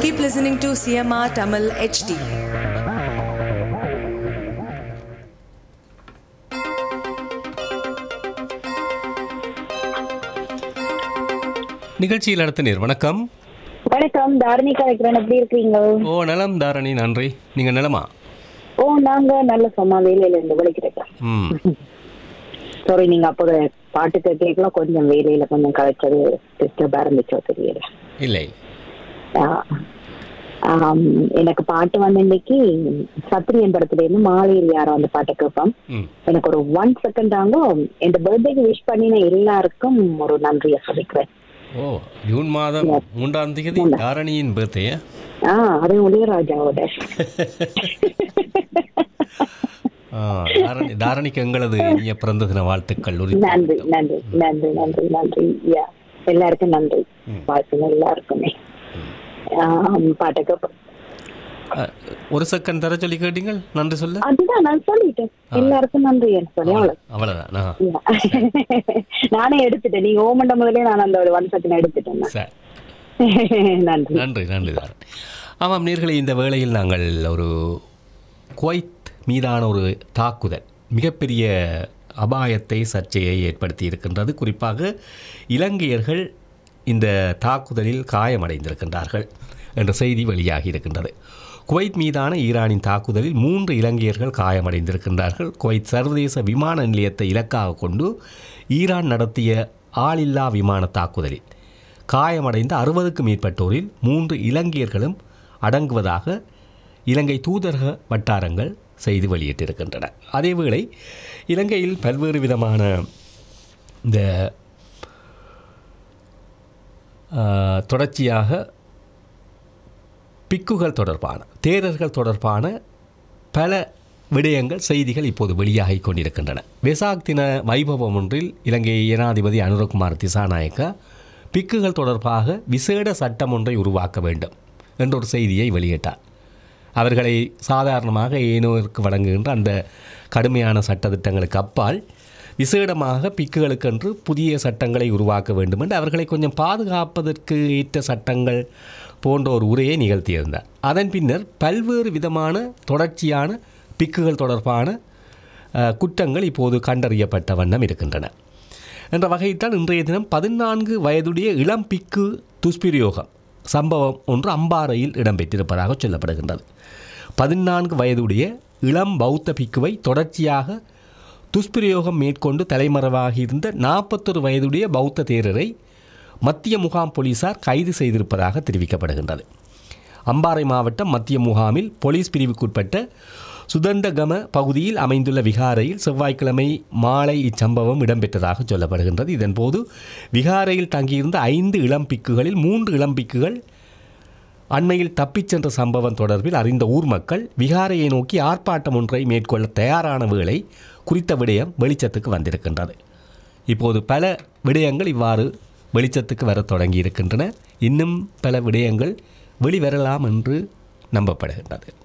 Keep listening to CMR Tamil HD. நிகழ்ச்சியில் அடுத்த நேர் வணக்கம். வணக்கம், தாரணி கலைக்கிறேன். எப்படி இருக்கீங்க? நலம் தாரணி, நன்றி. நீங்க நலமா? நாங்க நல்ல சும்மா வேலையில இருந்து விளைக்கிறேன். சாரி, நீங்க அப்போ பாட்டு கேட்கலாம், கொஞ்சம் வேலையில கொஞ்சம் கலைச்சது டிஸ்டர்பா இருந்துச்சோ தெரியல. இல்லை, எனக்கு பாட்டு வந்து இன்னைக்கு சத்திரியன் படத்துல இருந்து மாலையில் யாரும் அந்த பாட்டை கேட்போம். எனக்கு ஒரு 1 செகண்ட் ஆங்க இந்த பர்த்டேக்கு விஷ் பண்ணின எல்லாருக்கும் ஒரு நன்றியை சொல்லிக்கிறேன். ஜூன் மாதம் 3ஆம் தேதி தாரணியின் பர்த்டே. அது உதயராஜாவோட. தாரணிக்கு எங்களது இனிய பிறந்த தின வாழ்த்துக்கள். நன்றி நன்றி நன்றி நன்றி நன்றி. எல்லாருக்கும் நன்றி, வாழ்த்துங்க எல்லாருக்குமே. பாட்டுக்கு 1 செகண்ட் தர சொல்லி கேட்டீங்க, நன்றி சொல்ல. அதுதான் நான் சொல்லிட்டேன், எல்லாருக்கும் நன்றி சொல்லி அவ்வளவுதான். நானே எடுத்துட்டேன், நீங்க ஓமண்ட முதலே நான் அந்த 1 செகண்ட் எடுத்துட்டேன். நன்றி நன்றி நன்றி தாரணி. ஆமாம் நேயர்களே, இந்த வேளையில் நாங்கள் ஒரு குவைத் மீதான ஒரு தாக்குதல் மிகப்பெரிய அபாயத்தை, சர்ச்சையை ஏற்படுத்தி இருக்கின்றது. குறிப்பாக இலங்கையர்கள் இந்த தாக்குதலில் காயமடைந்திருக்கின்றார்கள் என்ற செய்தி வெளியாகி இருக்கின்றது. குவைத் மீதான ஈரானின் தாக்குதலில் 3 இலங்கையர்கள் காயமடைந்திருக்கின்றார்கள். குவைத் சர்வதேச விமான நிலையத்தை இலக்காக கொண்டு ஈரான் நடத்திய ஆளில்லா விமான தாக்குதலில் காயமடைந்த 60க்கும் மேற்பட்டோரில் 3 இலங்கையர்களும் அடங்குவதாக இலங்கை தூதரக வட்டாரங்கள் செய்தி வெளியிட்டிருக்கின்றன. அதேவேளை இலங்கையில் பல்வேறு விதமான இந்த தொடர்ச்சியாக பிக்குகள் தொடர்பான, தேரர்கள் தொடர்பான பல விடயங்கள், செய்திகள் இப்போது வெளியாகி கொண்டிருக்கின்றன. வெசாக் தின வைபவம் ஒன்றில் இலங்கை ஜனாதிபதி அனுரகுமார் திசாநாயக்கா பிக்குகள் தொடர்பாக விசேட சட்டம் ஒன்றை உருவாக்க வேண்டும் என்ற ஒரு செய்தியை வெளியிட்டார். அவர்களை சாதாரணமாக ஏனோருக்கு வழங்குகின்ற அந்த கடுமையான சட்டத்திட்டங்களுக்கு அப்பால் விசேடமாக பிக்குகளுக்கென்று புதிய சட்டங்களை உருவாக்க வேண்டும் என்று அவர்களை கொஞ்சம் பாதுகாப்பதற்கு ஏற்ற சட்டங்கள் போன்ற ஒரு உரையை நிகழ்த்தியிருந்தார். அதன் பின்னர் பல்வேறு விதமான தொடர்ச்சியான பிக்குகள் தொடர்பான குற்றங்கள் இப்போது கண்டறியப்பட்ட வண்ணம் இருக்கின்றன என்ற வகையில்தான் இன்றைய தினம் 14 வயதுடைய இளம் பிக்கு துஷ்பிரயோகம் சம்பவம் ஒன்று அம்பாறையில் இடம்பெற்றிருப்பதாக சொல்லப்படுகின்றது. 14 வயதுடைய இளம் பௌத்த பிக்குவை தொடர்ச்சியாக துஷ்பிரயோகம் மேற்கொண்டு தலைமறைவாகி இருந்த 41 வயதுடைய பௌத்த தேரரை மத்திய முகாம் போலீசார் கைது செய்திருப்பதாக தெரிவிக்கப்படுகின்றது. அம்பாறை மாவட்டம் மத்திய முகாமில் போலீஸ் பிரிவுக்குட்பட்ட சுதண்டகம பகுதியில் அமைந்துள்ள விகாரையில் செவ்வாய்க்கிழமை மாலை இச்சம்பவம் இடம்பெற்றதாக சொல்லப்படுகின்றது. இதன்போது விகாரையில் தங்கியிருந்த 5 இளம் பிக்குகளில் 3 இளம் பிக்குகள் அண்மையில் தப்பிச் சென்ற சம்பவம் தொடர்பில் அறிந்த ஊர் மக்கள் விகாரையை நோக்கி ஆர்ப்பாட்டம் ஒன்றை மேற்கொள்ள தயாரான வேளை குறித்த விடயம் வெளிச்சத்துக்கு வந்திருக்கின்றது. இப்போது பல விடயங்கள் இவ்வாறு வெளிச்சத்துக்கு வர தொடங்கி இருக்கின்றன. இன்னும் பல விடயங்கள் வெளிவரலாம் என்று நம்பப்படுகின்றது.